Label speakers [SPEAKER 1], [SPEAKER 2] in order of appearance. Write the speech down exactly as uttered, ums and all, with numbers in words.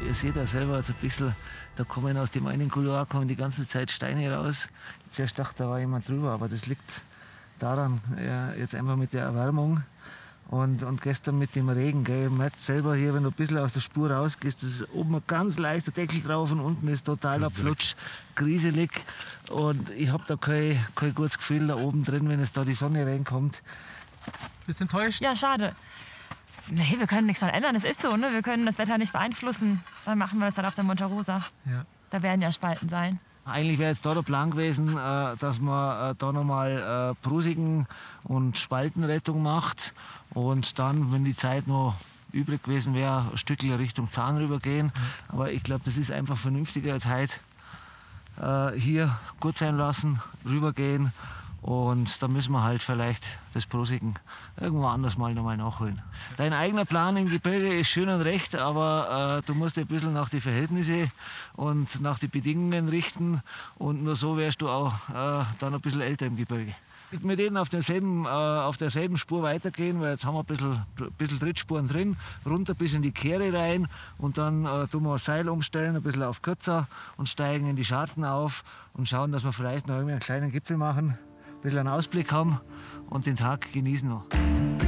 [SPEAKER 1] ihr seht ja selber jetzt ein bisschen, da kommen aus dem einen Couloir kommen die ganze Zeit Steine raus. Zuerst dachte, da war jemand drüber, aber das liegt daran, ja, jetzt einfach mit der Erwärmung und, und gestern mit dem Regen. Gell. Man merkt selber hier, wenn du ein bisschen aus der Spur rausgehst, das ist oben ein ganz leichter Deckel drauf und unten ist totaler Flutsch, grieselig. Und ich habe da kein, kein gutes Gefühl da oben drin, wenn es da die Sonne reinkommt.
[SPEAKER 2] Bist du enttäuscht?
[SPEAKER 3] Ja, schade. Nee, wir können nichts daran ändern. Es ist so, ne? Wir können das Wetter nicht beeinflussen. Dann machen wir das dann auf der Monte Rosa.
[SPEAKER 2] Ja.
[SPEAKER 3] Da werden ja Spalten sein.
[SPEAKER 1] Eigentlich wäre jetzt da der Plan gewesen, äh, dass man äh, da nochmal äh, Prusigen und Spaltenrettung macht. Und dann, wenn die Zeit noch übrig gewesen wäre, ein Stückchen Richtung Zahn rübergehen. Mhm. Aber ich glaube, das ist einfach vernünftiger als heute. Äh, hier gut sein lassen, rübergehen. Und da müssen wir halt vielleicht das Prusigen irgendwo anders mal nochmal nachholen. Dein eigener Plan im Gebirge ist schön und recht, aber äh, du musst dich ein bisschen nach die Verhältnisse und nach die Bedingungen richten. Und nur so wärst du auch äh, dann ein bisschen älter im Gebirge. Mit denen auf derselben, äh, auf derselben Spur weitergehen, weil jetzt haben wir ein bisschen, ein bisschen Trittspuren drin, runter bis in die Kehre rein und dann äh, tun wir das Seil umstellen, ein bisschen auf kürzer und steigen in die Scharten auf und schauen, dass wir vielleicht noch irgendwie einen kleinen Gipfel machen, ein bisschen einen Ausblick haben und den Tag genießen noch.